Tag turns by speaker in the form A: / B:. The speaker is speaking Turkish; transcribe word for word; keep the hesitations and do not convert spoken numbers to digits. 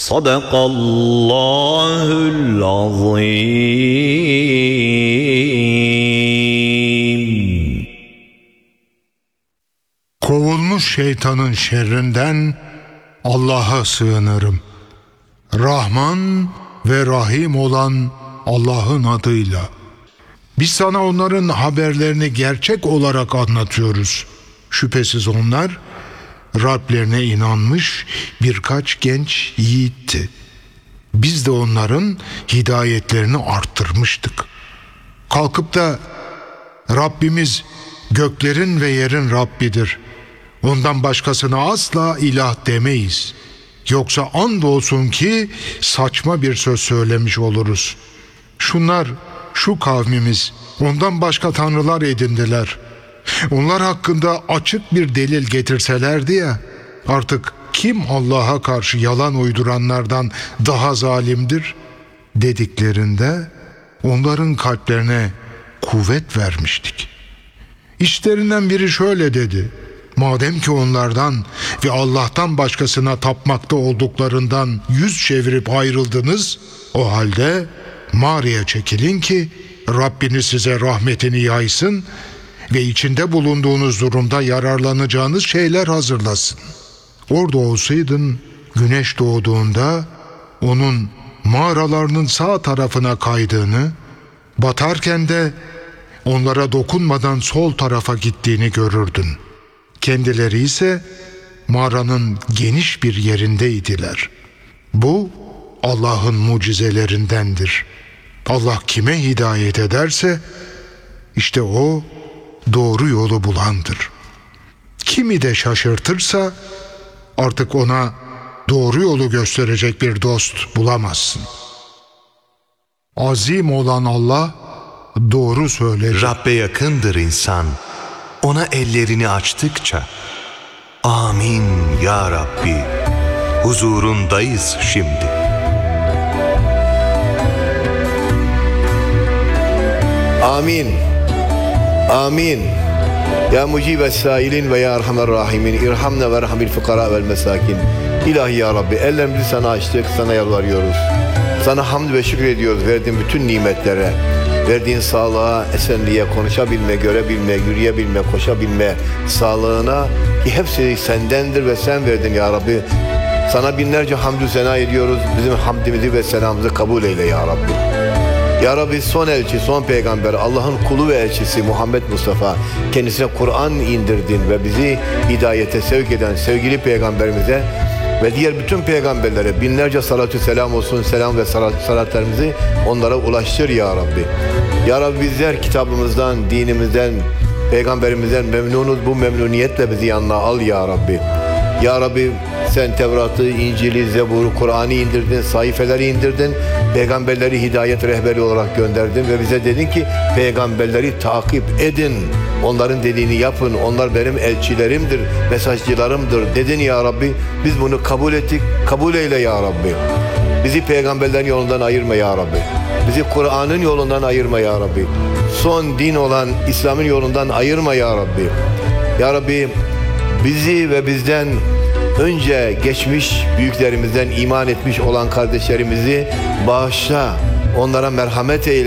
A: Sadakallahul azim.
B: Kovulmuş şeytanın şerrinden Allah'a sığınırım. Rahman ve Rahim olan Allah'ın adıyla. Biz sana onların haberlerini gerçek olarak anlatıyoruz. Şüphesiz onlar Rablerine inanmış birkaç genç yiğitti. Biz de onların hidayetlerini arttırmıştık. Kalkıp da Rabbimiz göklerin ve yerin Rabbidir, ondan başkasına asla ilah demeyiz, yoksa andolsun ki saçma bir söz söylemiş oluruz. Şunlar, şu kavmimiz ondan başka tanrılar edindiler. Onlar hakkında açık bir delil getirselerdi ya, artık kim Allah'a karşı yalan uyduranlardan daha zalimdir dediklerinde onların kalplerine kuvvet vermiştik. İşlerinden biri şöyle dedi: madem ki onlardan ve Allah'tan başkasına tapmakta olduklarından yüz çevirip ayrıldınız, o halde mağaraya çekilin ki Rabbiniz size rahmetini yaysın ve içinde bulunduğunuz durumda yararlanacağınız şeyler hazırlasın. Orada olsaydın, güneş doğduğunda onun mağaralarının sağ tarafına kaydığını, batarken de onlara dokunmadan sol tarafa gittiğini görürdün. Kendileri ise mağaranın geniş bir yerindeydiler. Bu Allah'ın mucizelerindendir. Allah kime hidayet ederse işte o doğru yolu bulandır. Kimi de şaşırtırsa artık ona doğru yolu gösterecek bir dost bulamazsın. Azim olan Allah doğru söyler.
C: Rabbe yakındır insan, ona ellerini açtıkça. Amin ya Rabbi, huzurundayız şimdi.
D: Amin. Amin. Ya mucibes sailin ve ya erhamer rahimin, irhamne ve erhamil fukara vel mesakin. İlahi ya Rabbi, ellerimizi sana açtık, sana yalvarıyoruz. Sana hamd ve şükür ediyoruz verdiğin bütün nimetlere, verdiğin sağlığa, esenliğe, konuşabilme, görebilme, yürüyebilme, koşabilme sağlığına, ki hepsi sendendir ve sen verdin ya Rabbi. Sana binlerce hamdü sena ediyoruz. Bizim hamdimizi ve senamızı kabul eyle ya Rabbi. Ya Rabbi, son elçi, son peygamber, Allah'ın kulu ve elçisi Muhammed Mustafa, kendisine Kur'an indirdin ve bizi hidayete sevk eden sevgili peygamberimize ve diğer bütün peygamberlere binlerce salatü selam olsun. Selam ve salatlarımızı onlara ulaştır ya Rabbi. Ya Rabbi, bizler kitabımızdan, dinimizden, peygamberimizden memnunuz. Bu memnuniyetle bizi yanına al ya Rabbi. Ya Rabbi, sen Tevrat'ı, İncil'i, Zebur'u, Kur'an'ı indirdin, sayfeleri indirdin, peygamberleri hidayet rehberi olarak gönderdin ve bize dedin ki peygamberleri takip edin, onların dediğini yapın, onlar benim elçilerimdir, mesajcılarımdır dedin ya Rabbi. Biz bunu kabul ettik, kabul eyle ya Rabbi. Bizi peygamberlerin yolundan ayırma ya Rabbi. Bizi Kur'an'ın yolundan ayırma ya Rabbi. Son din olan İslam'ın yolundan ayırma ya Rabbi. Ya Rabbi, bizi ve bizden önce geçmiş büyüklerimizden iman etmiş olan kardeşlerimizi bağışla, onlara merhamet eyle.